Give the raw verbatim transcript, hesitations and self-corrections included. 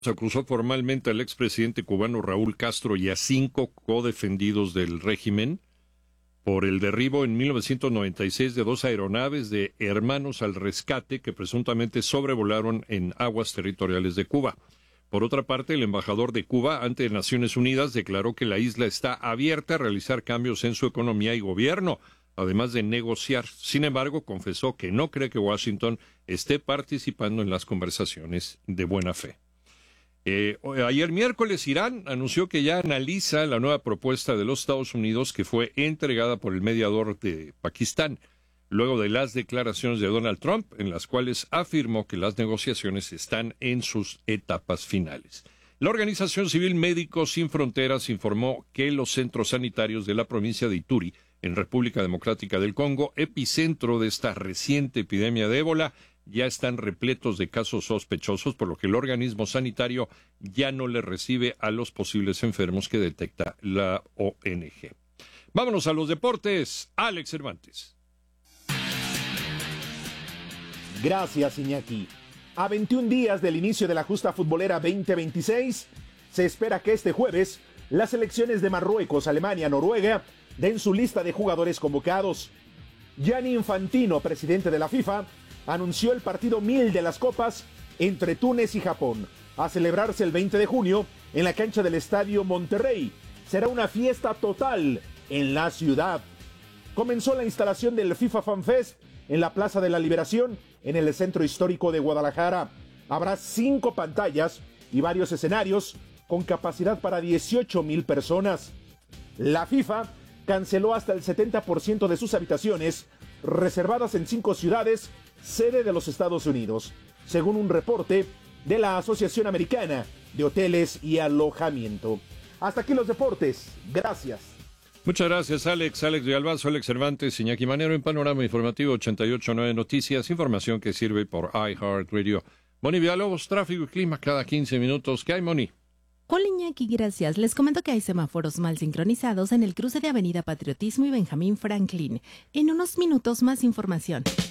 acusó formalmente al expresidente cubano Raúl Castro y a cinco codefendidos del régimen por el derribo en mil novecientos noventa y seis de dos aeronaves de Hermanos al Rescate que presuntamente sobrevolaron en aguas territoriales de Cuba. Por otra parte, el embajador de Cuba ante Naciones Unidas declaró que la isla está abierta a realizar cambios en su economía y gobierno, además de negociar. Sin embargo, confesó que no cree que Washington esté participando en las conversaciones de buena fe. Eh, ayer miércoles, Irán anunció que ya analiza la nueva propuesta de los Estados Unidos que fue entregada por el mediador de Pakistán, luego de las declaraciones de Donald Trump, en las cuales afirmó que las negociaciones están en sus etapas finales. La Organización Civil Médicos Sin Fronteras informó que los centros sanitarios de la provincia de Ituri, en República Democrática del Congo, epicentro de esta reciente epidemia de ébola, ya están repletos de casos sospechosos, por lo que el organismo sanitario ya no le recibe a los posibles enfermos que detecta la O N G. Vámonos a los deportes. Alex Cervantes. Gracias, Iñaki. A veintiún días del inicio de la justa futbolera veinte veintiséis, se espera que este jueves las selecciones de Marruecos, Alemania, Noruega den su lista de jugadores convocados. Gianni Infantino, presidente de la FIFA, anunció el partido mil de las copas entre Túnez y Japón, a celebrarse el veinte de junio en la cancha del Estadio Monterrey. Será una fiesta total en la ciudad. Comenzó la instalación del FIFA Fan Fest en la Plaza de la Liberación, en el centro histórico de Guadalajara. Habrá cinco pantallas y varios escenarios con capacidad para dieciocho mil personas. La FIFA canceló hasta el setenta por ciento de sus habitaciones reservadas en cinco ciudades, sede de los Estados Unidos, según un reporte de la Asociación Americana de Hoteles y Alojamiento. Hasta aquí los deportes. Gracias. Muchas gracias, Alex. Alex de Albazo, Alex Cervantes, Iñaki Manero en Panorama Informativo ochenta y ocho punto nueve Noticias, información que sirve por iHeartRadio. Moni Villalobos, tráfico y clima cada quince minutos. ¿Qué hay, Moni? Hola, Iñaki, gracias. Les comento que hay semáforos mal sincronizados en el cruce de Avenida Patriotismo y Benjamín Franklin. En unos minutos más información.